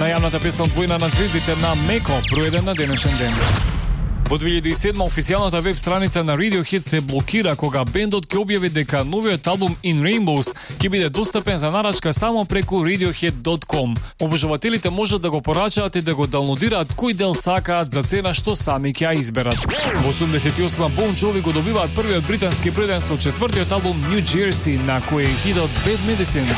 најавната песна од Војна на звездите на Меко, број 1 на денешен ден. Во 2007 официјалната веб страница на Radiohead се блокира кога бендот ќе објави дека новиот албум In Rainbows ќе биде достапен за нарачка само преку radiohead.com. Обожавателите можат да го порачаат и да го даунлодираат кој дел сакаат за цена што сами ќе ја изберат. Во 88 Bon Jovi го добиваат првиот британски број 1 со четвртиот албум New Jersey, на кој е хитот Bad Medicine.